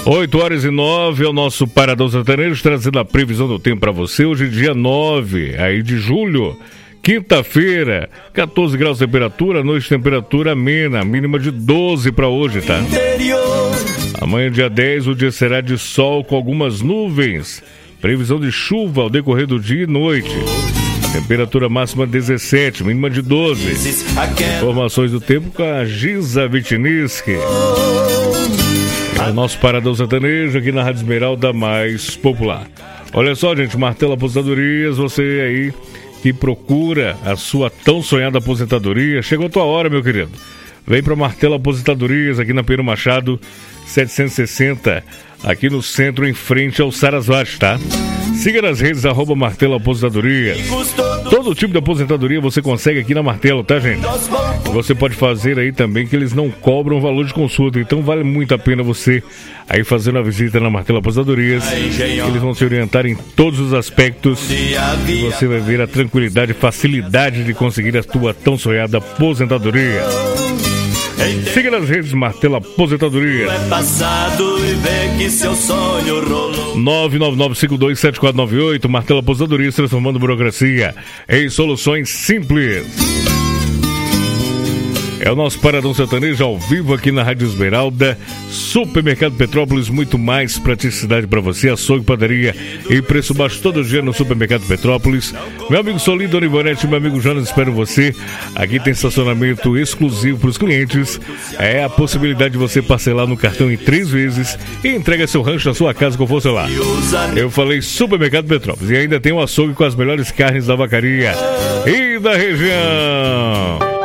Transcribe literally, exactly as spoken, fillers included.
oito horas e nove é o nosso Paradão Sertanejo, trazendo a previsão do tempo para você. Hoje, dia nove aí de julho, quinta-feira, quatorze graus de temperatura, noite temperatura amena, mínima de doze para hoje, tá? Amanhã, dia dez, o dia será de sol com algumas nuvens. Previsão de chuva ao decorrer do dia e noite. Temperatura máxima dezessete, mínima de doze. Informações do tempo com a Giza Vitiniski. É o nosso Paradão Sertanejo aqui na Rádio Esmeralda mais popular. Olha só, gente, Martelo Aposentadorias, você aí que procura a sua tão sonhada aposentadoria, chegou a tua hora, meu querido. Vem para Martelo Aposentadorias aqui na Pedro Machado setecentos e sessenta, aqui no centro, em frente ao Sarasvati, tá? Siga nas redes, arroba Martelo Aposentadoria. Todo tipo de aposentadoria você consegue aqui na Martelo, tá, gente? Você pode fazer aí também, que eles não cobram valor de consulta. Então vale muito a pena você aí fazer uma visita na Martelo Aposentadorias. Eles vão te orientar em todos os aspectos. E você vai ver a tranquilidade e facilidade de conseguir a tua tão sonhada aposentadoria. Siga nas redes Martelo Aposentadoria. nove nove nove cinco dois sete quatro nove oito. Martelo Aposentadoria, transformando burocracia em soluções simples. É o nosso Paradão Sertanejo ao vivo aqui na Rádio Esmeralda. Supermercado Petrópolis, muito mais praticidade para você. Açougue, padaria e preço baixo todo dia no Supermercado Petrópolis. Meu amigo Solim, Dona Ivonete, meu amigo Jonas, espero você. Aqui tem estacionamento exclusivo para os clientes. É a possibilidade de você parcelar no cartão em três vezes e entrega seu rancho na sua casa com força lá. Eu falei Supermercado Petrópolis. E ainda tem o açougue com as melhores carnes da vacaria e da região.